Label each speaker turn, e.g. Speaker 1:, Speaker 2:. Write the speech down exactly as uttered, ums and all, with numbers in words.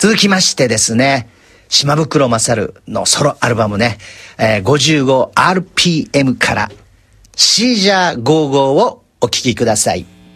Speaker 1: 続きましてですね、島袋勝のソロアルバムね、えー、ごじゅうごアールピーエム からシージャーごじゅうごをお聴きください。